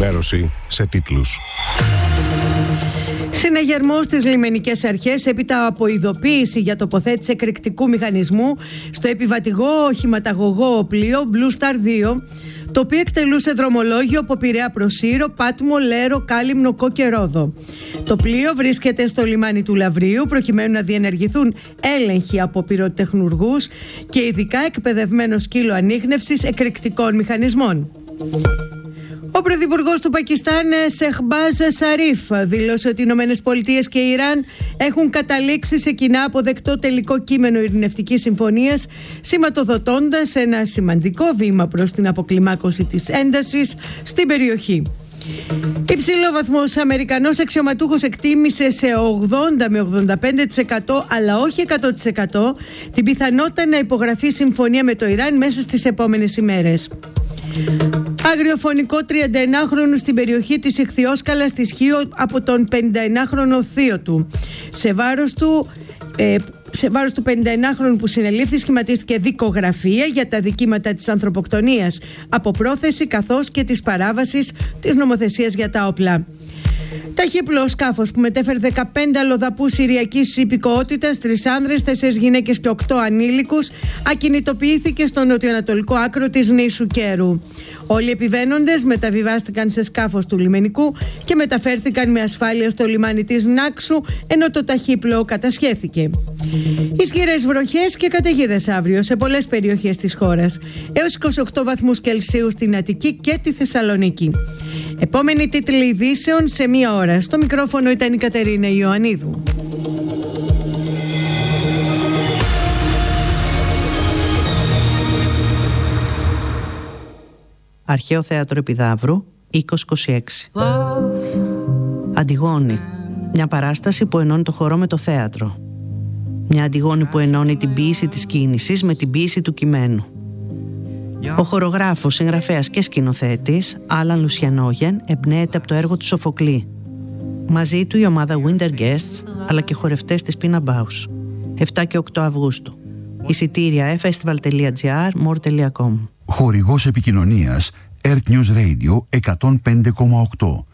ενημέρωση σε τίτλους. Συναγερμός στις λιμενικές αρχές έπειτα από ειδοποίηση για τοποθέτηση εκρηκτικού μηχανισμού στο επιβατηγό οχηματαγωγό πλοίο Blue Star 2, το οποίο εκτελούσε δρομολόγιο από Πειραιά προς Σύρο, Πάτμο, Λέρο, Κάλυμνο, Κο και Ρόδο. Το πλοίο βρίσκεται στο λιμάνι του Λαυρίου προκειμένου να διενεργηθούν έλεγχοι από πυροτεχνουργούς και ειδικά εκπαιδευμένο σκύλο ανίχνευσης εκρηκτικών μηχανισμών. Ο πρωθυπουργός του Πακιστάν, Σεχμπάζ Σαρίφ, δήλωσε ότι οι Ηνωμένες Πολιτείες και η Ιράν έχουν καταλήξει σε κοινά αποδεκτό τελικό κείμενο ειρηνευτικής συμφωνίας, σηματοδοτώντας ένα σημαντικό βήμα προς την αποκλιμάκωση της έντασης στην περιοχή. Υψηλόβαθμος Αμερικανός αξιωματούχος εκτίμησε σε 80 με 85%, αλλά όχι 100%, την πιθανότητα να υπογραφεί συμφωνία με το Ιράν μέσα στις επόμενες ημέρες. Αγριοφωνικό 39χρονο στην περιοχή της Ιχθυόσκαλας της Χίο από τον 51χρονο θείο του. Σε βάρος του 51χρονου που συνελήφθη σχηματίστηκε δικογραφία για τα δικήματα της ανθρωποκτονίας από πρόθεση καθώς και της παράβασης της νομοθεσίας για τα όπλα. Ταχύπλο σκάφος που μετέφερε 15 αλλοδαπούς Συριακής υπηκοότητας, 3 άνδρες, 4 γυναίκες και 8 ανήλικους, ακινητοποιήθηκε στο νοτιοανατολικό άκρο της νήσου Κέρου. Όλοι οι επιβαίνοντες μεταβιβάστηκαν σε σκάφος του λιμενικού και μεταφέρθηκαν με ασφάλεια στο λιμάνι της Νάξου, ενώ το ταχύπλο κατασχέθηκε. Ισχυρές βροχές και καταιγίδες αύριο σε πολλές περιοχές της χώρας, έως 28 βαθμούς Κελσίου στην Αττική και τη Θεσσαλονίκη. Επόμενη τίτλη ειδήσεων σε μία ώρα. Στο μικρόφωνο ήταν η Κατερίνα Ιωαννίδου. Αρχαίο Θέατρο Επιδαύρου, 2026. Αντιγόνη. Μια παράσταση που ενώνει το χορό με το θέατρο. Μια Αντιγόνη που ενώνει την ποίηση της κίνησης με την ποίηση του κειμένου. Ο χορογράφος, συγγραφέας και σκηνοθέτης Άλαν Λουσιανόγεν εμπνέεται από το έργο του Σοφοκλή. Μαζί του η ομάδα Winter Guests αλλά και χορευτές της Pina Bausch. 7 και 8 Αυγούστου. Εισιτήρια festival.gr, more.com. Χορηγός επικοινωνίας Earth News Radio 105,8.